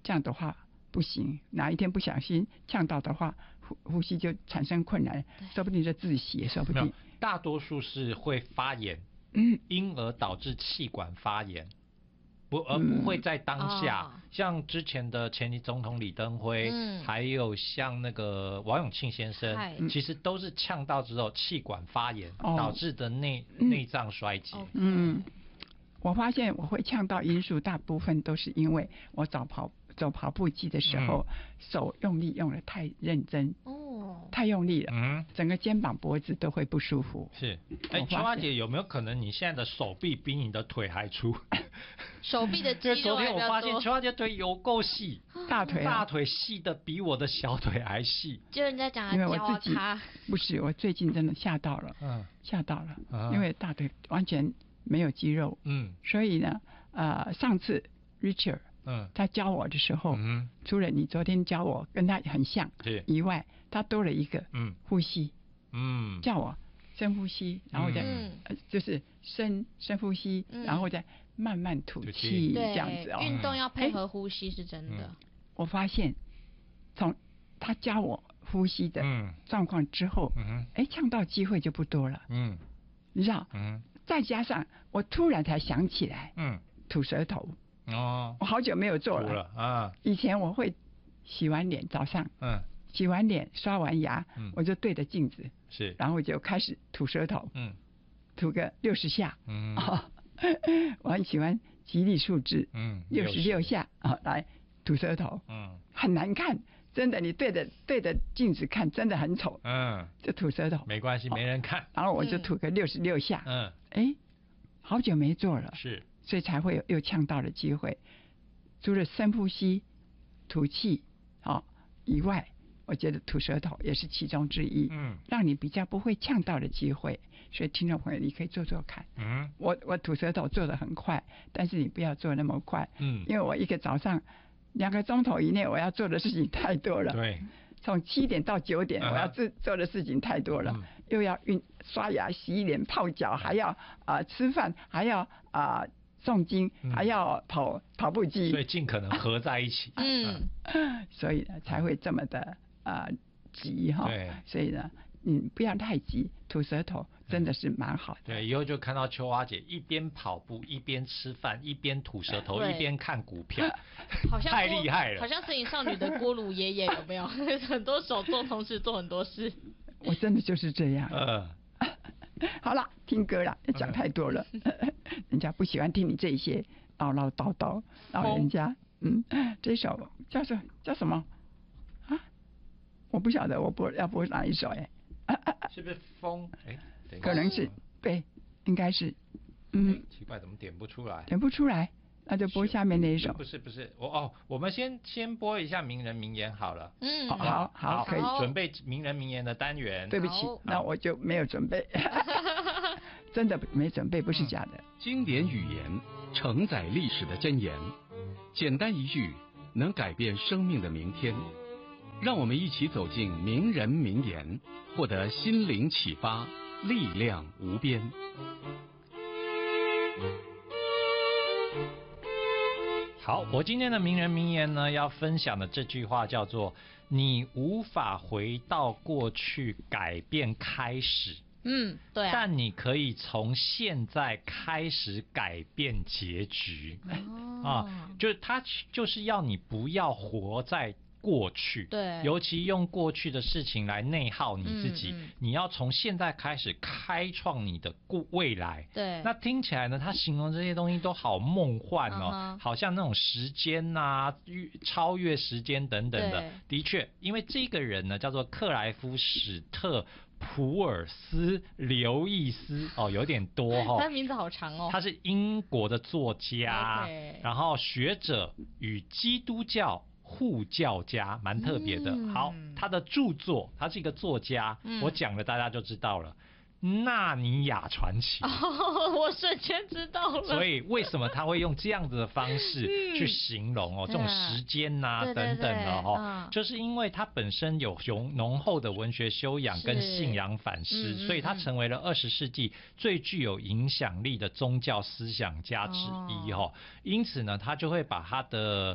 这样的话不行，哪一天不小心呛到的话，呼吸就产生困难，说不定就窒息也说不定。 大多数是会发炎，因而导致气管发炎。而不会在当下，像之前的前总统李登辉，还有像那个王永庆先生，其实都是呛到之后气管发炎导致的内脏衰竭。 我发现我会呛到因素，大部分都是因为我走跑步机的时候，手用力用得太认真，太用力了，整个肩膀脖子都会不舒服。 是，秋花姐有没有可能你现在的手臂比你的腿还粗？ 手臂的肌肉还比较多。昨天我发现秋花姐腿有够细， 大腿细的比我的小腿还细。 就人家讲因为我自己不是，我最近真的吓到了，因为大腿完全没有肌肉，所以呢，上次 Richard，他教我的时候，除了你昨天教我跟他很像以外，他多了一个呼吸，叫我深呼吸，然后再就是深呼吸，然后再慢慢吐气，这样子哦。 运动要配合呼吸是真的。 我发现从他教我呼吸的状况之后，呛到机会就不多了，你知道，再加上我突然才想起来，吐舌头。我好久没有做了啊！以前我会洗完脸，早上，洗完脸刷完牙，我就对着镜子，然后就开始吐舌头，吐个60下，我很喜欢吉利数字，66下来吐舌头，很难看，真的，你对着镜子看，真的很丑，就吐舌头， 没关系，没人看， 然后我就吐个66下，好久没做了，所以才会有呛到的机会。除了深呼吸、吐气以外，我觉得吐舌头也是其中之一，让你比较不会呛到的机会。所以听众朋友，你可以做做看。我吐舌头做得很快，但是你不要做那么快，因为我一个早上2个钟头以内我要做的事情太多了。 对。 从7点到9点，我要做的事情太多了，又要刷牙、洗脸、泡脚，还要吃饭，还要诵经，还要跑步机， 所以尽可能合在一起。 所以呢才会这么的急哈。所以呢，你不要太急，吐舌头真的是蛮好的。 对，以后就看到秋花姐一边跑步一边吃饭一边吐舌头一边看股票， 好像太厉害了。 好像《神隐少女》的锅炉爷爷有没有？很多手做同时做很多事。 我真的就是这样。好了，听歌了，讲太多了，人家不喜欢听你这些唠唠叨叨，老人家，这首叫什么啊？我不晓得，我要播哪一首是不是风？ 可能是，对，应该是， 奇怪，怎么点不出来？ 点不出来，那就播下面那一首。 不是，我们先播一下名人名言好了。 好，可以准备名人名言的单元。 对不起，那我就没有准备，真的没准备，不是假的。 经典语言承载历史的箴言，简单一句能改变生命的明天。让我们一起走进名人名言，获得心灵启发，力量无边。 好，我今天的名人名言呢，要分享的这句话叫做“你无法回到过去改变开始”。 对。 但你可以从现在开始改变结局。就是它就是要你不要活在过去， 对， 尤其用过去的事情来内耗你自己，你要从现在开始开创你的未来。 对， 那听起来呢，他形容这些东西都好梦幻哦，好像那种时间啊，超越时间等等的。的确，因为这个人呢叫做克莱夫史特普尔斯刘易斯有点多他名字好长哦。 他是英国的作家，然后学者与基督教护教家，蛮特别的。好，他的著作，他是一个作家，我讲了大家就知道了。纳尼亚传奇我瞬间知道了。 所以为什么他会用这样子的方式去形容这种时间等等的就是因为他本身有浓厚的文学修养跟信仰反思，所以他成为了20世纪最具有影响力的宗教思想家之一因此呢，他就会把他的